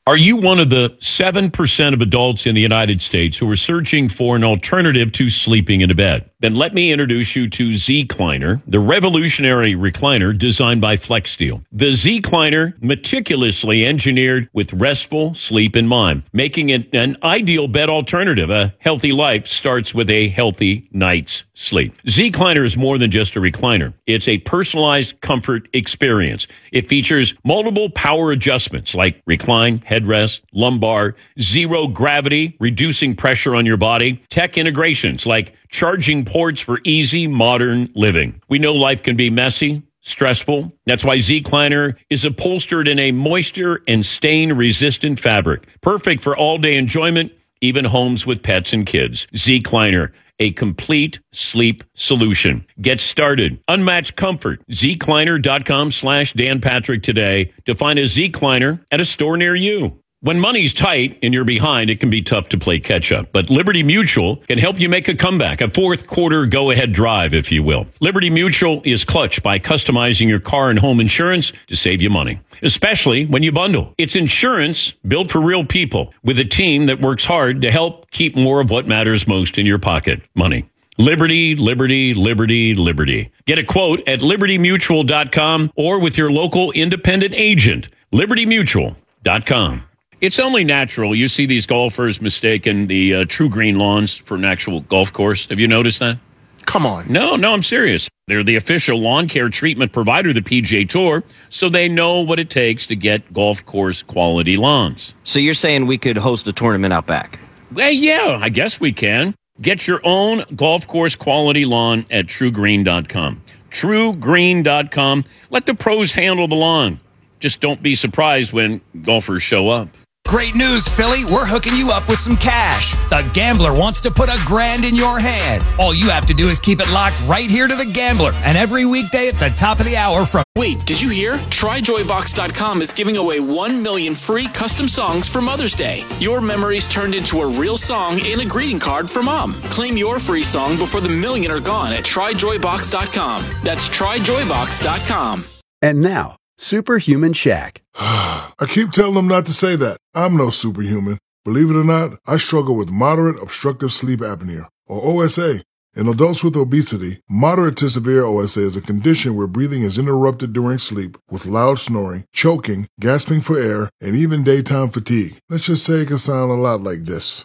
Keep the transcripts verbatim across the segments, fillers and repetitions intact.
Are you one of the seven percent of adults in the United States who are searching for an alternative to sleeping in a bed? Then let me introduce you to Zecliner, the revolutionary recliner designed by FlexSteel. The Zecliner, meticulously engineered with restful sleep in mind, making it an ideal bed alternative. A healthy life starts with a healthy night's sleep. Zecliner is more than just a recliner. It's a personalized comfort experience. It features multiple power adjustments like recline, headrest, lumbar, zero gravity, reducing pressure on your body, tech integrations like charging ports for easy modern living. We know life can be messy, stressful. That's why Zecliner is upholstered in a moisture and stain resistant fabric, perfect for all day enjoyment, even homes with pets and kids. Zecliner, a complete sleep solution. Get started. Unmatched comfort. Zecliner.com slash Dan Patrick today to find a Zecliner at a store near you. When money's tight and you're behind, it can be tough to play catch up. But Liberty Mutual can help you make a comeback, a fourth quarter go-ahead drive, if you will. Liberty Mutual is clutch by customizing your car and home insurance to save you money, especially when you bundle. It's insurance built for real people with a team that works hard to help keep more of what matters most in your pocket, money. Liberty, Liberty, Liberty, Liberty. Get a quote at liberty mutual dot com or with your local independent agent, liberty mutual dot com. It's only natural you see these golfers mistaking the uh, True Green lawns for an actual golf course. Have you noticed that? Come on. No, no, I'm serious. They're the official lawn care treatment provider of the P G A Tour, so they know what it takes to get golf course quality lawns. So you're saying we could host a tournament out back? Well, yeah, I guess we can. Get your own golf course quality lawn at true green dot com. true green dot com. Let the pros handle the lawn. Just don't be surprised when golfers show up. Great news, Philly. We're hooking you up with some cash. The Gambler wants to put a grand in your hand. All you have to do is keep it locked right here to The Gambler. And every weekday at the top of the hour from... Wait, did you hear? try joy box dot com is giving away one million free custom songs for Mother's Day. Your memories turned into a real song and a greeting card for Mom. Claim your free song before the million are gone at try joy box dot com. That's try joy box dot com. And now, Superhuman Shaq. I keep telling them not to say that. I'm no superhuman. Believe it or not, I struggle with moderate obstructive sleep apnea, or O S A. In adults with obesity, moderate to severe O S A is a condition where breathing is interrupted during sleep with loud snoring, choking, gasping for air, and even daytime fatigue. Let's just say it can sound a lot like this.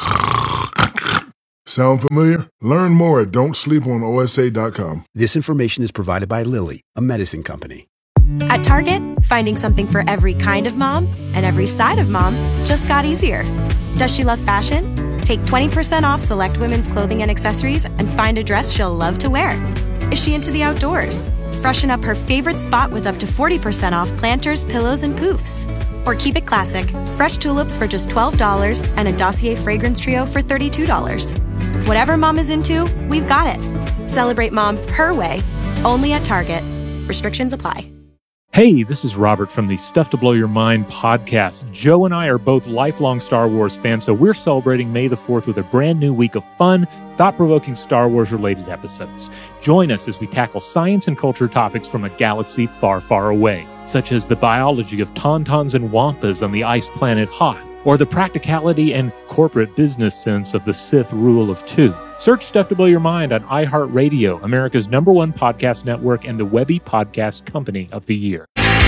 Sound familiar? Learn more at don't sleep on O S A dot com. This information is provided by Lilly, a medicine company. At Target, finding something for every kind of mom and every side of mom just got easier. Does she love fashion? Take twenty percent off select women's clothing and accessories and find a dress she'll love to wear. Is she into the outdoors? Freshen up her favorite spot with up to forty percent off planters, pillows, and poofs. Or keep it classic, fresh tulips for just twelve dollars and a Dossier fragrance trio for thirty-two dollars. Whatever mom is into, we've got it. Celebrate mom her way, only at Target. Restrictions apply. Hey, this is Robert from the Stuff to Blow Your Mind podcast. Joe and I are both lifelong Star Wars fans, so we're celebrating May the fourth with a brand new week of fun, thought-provoking Star Wars-related episodes. Join us as we tackle science and culture topics from a galaxy far, far away, such as the biology of tauntauns and wampas on the ice planet Hoth, or the practicality and corporate business sense of the Sith rule of two. Search Stuff to Blow Your Mind on iHeartRadio, America's number one podcast network and the Webby Podcast Company of the Year.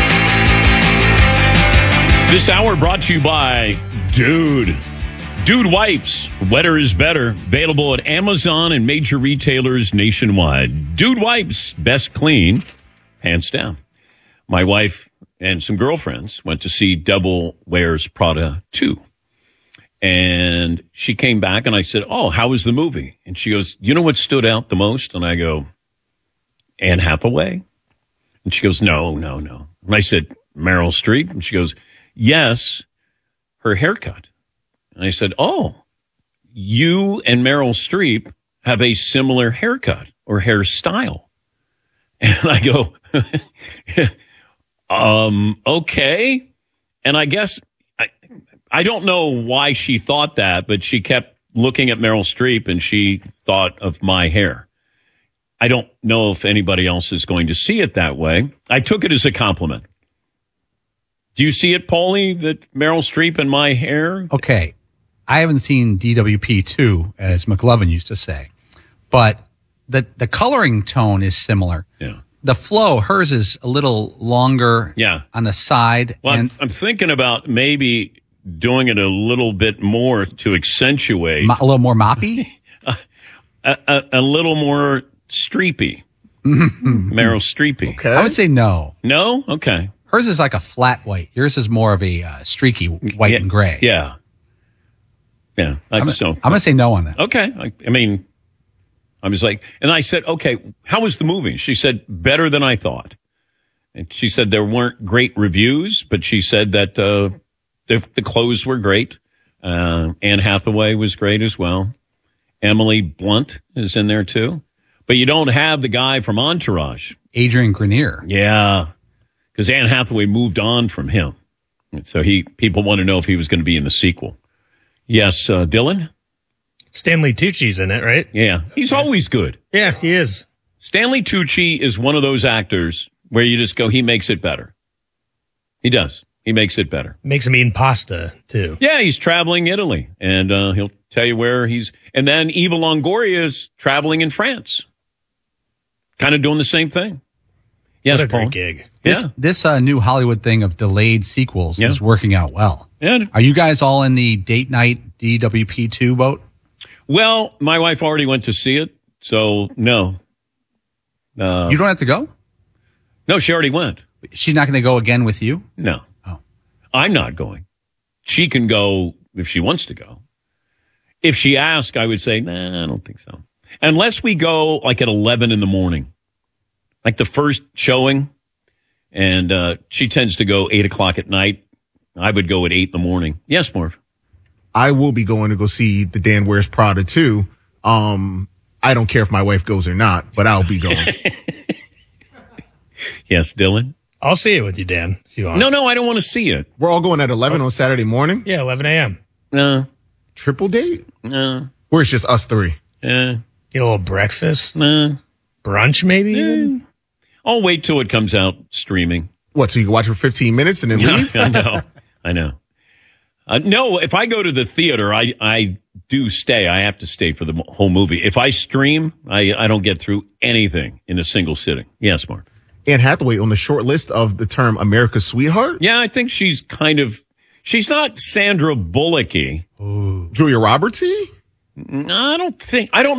This hour brought to you by Dude. Dude Wipes. Wetter is better. Available at Amazon and major retailers nationwide. Dude Wipes. Best clean. Hands down. My wife and some girlfriends went to see Devil Wears Prada two. And she came back and I said, oh, how was the movie? And she goes, you know what stood out the most? And I go, Anne Hathaway? And she goes, no, no, no. And I said, Meryl Streep? And she goes, yes, her haircut. And I said, oh, you and Meryl Streep have a similar haircut or hairstyle. And I go, um, okay. And I guess, I, I don't know why she thought that, but she kept looking at Meryl Streep and she thought of my hair. I don't know if anybody else is going to see it that way. I took it as a compliment. Do you see it, Paulie, that Meryl Streep and my hair? Okay. I haven't seen D W P two, as McLovin used to say, but the, the coloring tone is similar. Yeah. The flow, hers is a little longer yeah. on the side. Well, and I'm, I'm thinking about maybe doing it a little bit more to accentuate. Mo- a little more moppy? a, a, a little more streepy. Meryl Streepy. Okay. I would say no. No? Okay. Hers is like a flat white. Yours is more of a uh, streaky white yeah, and gray. Yeah. Yeah. Like I'm, so. I'm going to say no on that. Okay. I, I mean, I was like, and I said, okay, how was the movie? She said, better than I thought. And she said there weren't great reviews, but she said that uh, the, the clothes were great. Uh, Anne Hathaway was great as well. Emily Blunt is in there too. But you don't have the guy from Entourage. Adrian Grenier. Yeah. Because Anne Hathaway moved on from him. So he people want to know if he was going to be in the sequel. Yes, uh, Dylan? Stanley Tucci's in it, right? Yeah. He's always good. Yeah, he is. Stanley Tucci is one of those actors where you just go, he makes it better. He does. He makes it better. Makes him eat pasta, too. Yeah, he's traveling Italy, and uh, he'll tell you where he's... And then Eva Longoria is traveling in France. Kind of doing the same thing. Yes, what a Paul. great gig. This, Yeah. this uh, new Hollywood thing of delayed sequels Yeah. is working out well. Yeah. Are you guys all in the date night D W P two boat? Well, my wife already went to see it, so no. Uh, You don't have to go? no, she already went. She's not going to go again with you? No. Oh. I'm not going. She can go if she wants to go. If she asked, I would say, nah, I don't think so. Unless we go like at eleven in the morning, like the first showing, and uh, she tends to go eight o'clock at night. I would go at eight in the morning. Yes, Marv. I will be going to go see the Dan Wears Prada too. Um, I don't care if my wife goes or not, but I'll be going. Yes, Dylan. I'll see it with you, Dan, if you want. No, no, I don't want to see it. We're all going at eleven on Saturday morning. Yeah, eleven a.m. No, Triple date? no, Where it's just us three. uh, Get a little breakfast. no. Brunch, maybe? even? I'll wait till it comes out streaming. What, so you can watch for fifteen minutes and then leave? I know. I know. Uh, no, if I go to the theater, I, I do stay. I have to stay for the mo- whole movie. If I stream, I, I don't get through anything in a single sitting. Yes, Mark. Anne Hathaway on the short list of the term America's Sweetheart? Yeah, I think she's kind of, she's not Sandra Bullock-y. Julia Roberts-y? I don't think, I don't